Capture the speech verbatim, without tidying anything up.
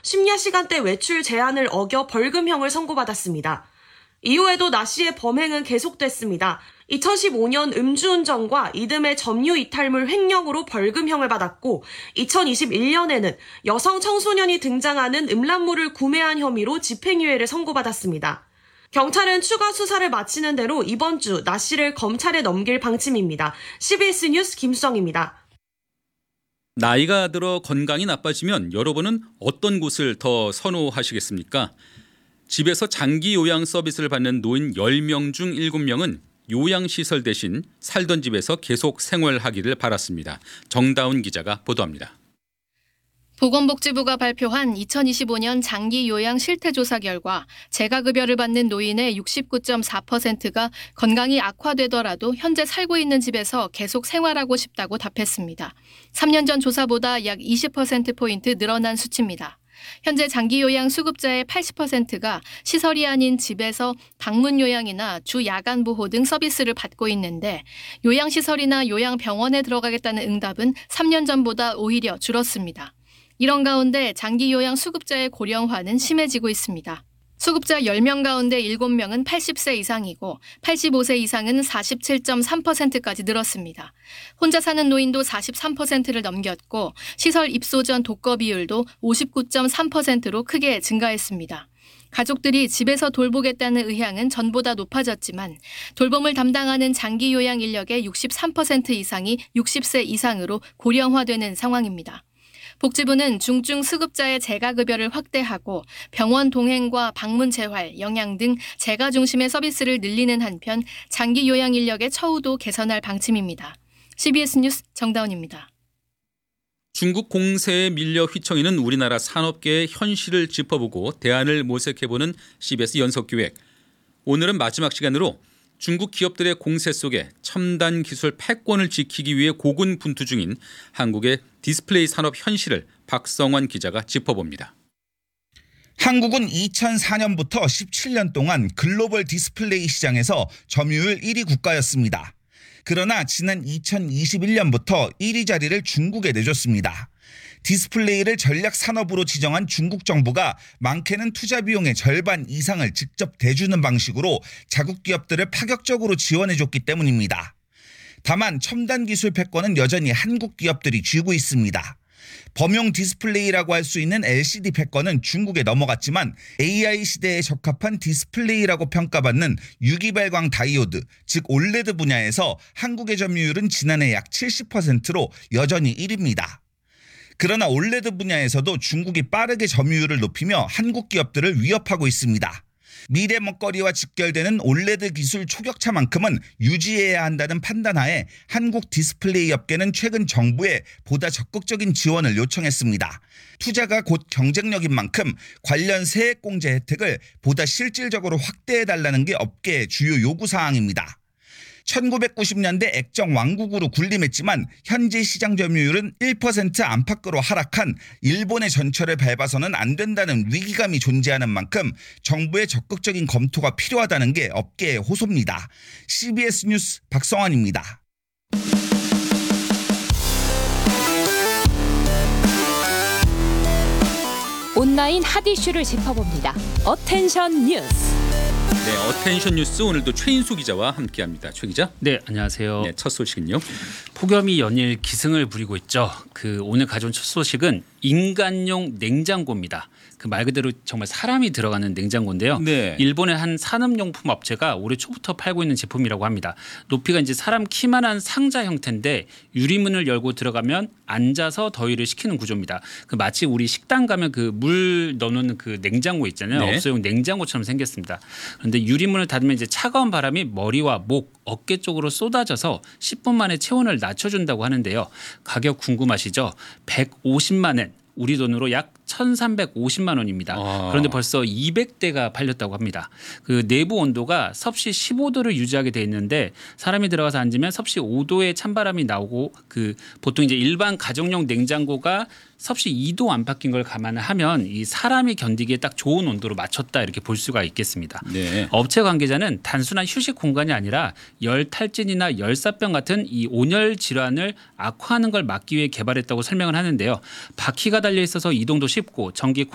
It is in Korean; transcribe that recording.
심야 시간대 외출 제한을 어겨 벌금형을 선고받았습니다. 이후에도 나 씨의 범행은 계속됐습니다. 이천십오 년 음주운전과 이듬해 점유 이탈물 횡령으로 벌금형을 받았고 이천이십일 년에는 여성 청소년이 등장하는 음란물을 구매한 혐의로 집행유예를 선고받았습니다. 경찰은 추가 수사를 마치는 대로 이번 주 나 씨를 검찰에 넘길 방침입니다. 씨비에스 뉴스 김수정입니다. 나이가 들어 건강이 나빠지면 여러분은 어떤 곳을 더 선호하시겠습니까? 집에서 장기 요양 서비스를 받는 노인 열 명 중 일곱 명은 요양시설 대신 살던 집에서 계속 생활하기를 바랐습니다. 정다운 기자가 보도합니다. 보건복지부가 발표한 이천이십오 년 장기 요양 실태조사 결과 재가급여를 받는 노인의 육십구 점 사 퍼센트가 건강이 악화되더라도 현재 살고 있는 집에서 계속 생활하고 싶다고 답했습니다. 삼 년 전 조사보다 약 이십 퍼센트포인트 늘어난 수치입니다. 현재 장기요양 수급자의 팔십 퍼센트가 시설이 아닌 집에서 방문 요양이나 주 야간 보호 등 서비스를 받고 있는데 요양시설이나 요양병원에 들어가겠다는 응답은 삼 년 전보다 오히려 줄었습니다. 이런 가운데 장기요양 수급자의 고령화는 심해지고 있습니다. 수급자 열 명 가운데 일곱 명은 팔십 세 이상이고 팔십오 세 이상은 사십칠 점 삼 퍼센트까지 늘었습니다. 혼자 사는 노인도 사십삼 퍼센트를 넘겼고 시설 입소 전 독거 비율도 오십구 점 삼 퍼센트로 크게 증가했습니다. 가족들이 집에서 돌보겠다는 의향은 전보다 높아졌지만 돌봄을 담당하는 장기 요양 인력의 육십삼 퍼센트 이상이 육십 세 이상으로 고령화되는 상황입니다. 복지부는 중증 수급자의 재가급여를 확대하고 병원 동행과 방문 재활, 영양 등 재가 중심의 서비스를 늘리는 한편 장기 요양 인력의 처우도 개선할 방침입니다. 씨비에스 뉴스 정다운입니다. 중국 공세에 밀려 휘청이는 우리나라 산업계의 현실을 짚어보고 대안을 모색해보는 씨비에스 연속기획. 오늘은 마지막 시간으로 중국 기업들의 공세 속에 첨단 기술 패권을 지키기 위해 고군분투 중인 한국의 디스플레이 산업 현실을 박성환 기자가 짚어봅니다. 한국은 이천사 년부터 십칠 년 동안 글로벌 디스플레이 시장에서 점유율 일 위 국가였습니다. 그러나 지난 이천이십일 년부터 일 위 자리를 중국에 내줬습니다. 디스플레이를 전략 산업으로 지정한 중국 정부가 많게는 투자 비용의 절반 이상을 직접 대주는 방식으로 자국 기업들을 파격적으로 지원해줬기 때문입니다. 다만 첨단 기술 패권은 여전히 한국 기업들이 쥐고 있습니다. 범용 디스플레이라고 할 수 있는 엘시디 패권은 중국에 넘어갔지만 에이아이 시대에 적합한 디스플레이라고 평가받는 유기발광 다이오드, 즉 올레드 분야에서 한국의 점유율은 지난해 약 칠십 퍼센트로 여전히 일 위입니다. 그러나 올레드 분야에서도 중국이 빠르게 점유율을 높이며 한국 기업들을 위협하고 있습니다. 미래 먹거리와 직결되는 올레드 기술 초격차만큼은 유지해야 한다는 판단하에 한국 디스플레이 업계는 최근 정부에 보다 적극적인 지원을 요청했습니다. 투자가 곧 경쟁력인 만큼 관련 세액공제 혜택을 보다 실질적으로 확대해달라는 게 업계의 주요 요구사항입니다. 천구백구십 년대 액정 왕국으로 군림했지만 현재 시장 점유율은 일 퍼센트 안팎으로 하락한 일본의 전철을 밟아서는 안 된다는 위기감이 존재하는 만큼 정부의 적극적인 검토가 필요하다는 게 업계의 호소입니다. 씨비에스 뉴스 박성환입니다. 온라인 핫 이슈를 짚어봅니다. 어텐션 뉴스. 네, 어텐션 뉴스 오늘도 최인수 기자와 함께합니다. 최 기자. 네, 안녕하세요. 네, 첫 소식은요. 폭염이 연일 기승을 부리고 있죠. 그 오늘 가져온 첫 소식은 인간용 냉장고입니다. 그 말 그대로 정말 사람이 들어가는 냉장고인데요. 네. 일본의 한 산업용품 업체가 올해 초부터 팔고 있는 제품이라고 합니다. 높이가 이제 사람 키만한 상자 형태인데 유리문을 열고 들어가면 앉아서 더위를 식히는 구조입니다. 그 마치 우리 식당 가면 그 물 넣는 그 냉장고 있잖아요. 네. 업소용 냉장고처럼 생겼습니다. 그런데 유리문을 닫으면 이제 차가운 바람이 머리와 목, 어깨 쪽으로 쏟아져서 십 분 만에 체온을 낮춰준다고 하는데요. 가격 궁금하시죠? 백오십만 엔. 우리 돈으로 약 천삼백오십만 원입니다. 아. 그런데 벌써 이백 대가 팔렸다고 합니다. 그 내부 온도가 섭씨 십오 도를 유지하게 돼 있는데 사람이 들어가서 앉으면 섭씨 오 도의 찬바람이 나오고 그 보통 이제 일반 가정용 냉장고가 섭씨 이 도 안팎인 걸 감안하면 이 사람이 견디기에 딱 좋은 온도로 맞췄다 이렇게 볼 수가 있겠습니다. 네. 업체 관계자는 단순한 휴식 공간이 아니라 열 탈진이나 열사병 같은 이 온열 질환을 악화하는 걸 막기 위해 개발했다고 설명을 하는데요. 바퀴가 달려 있어서 이동도 쉽고 전기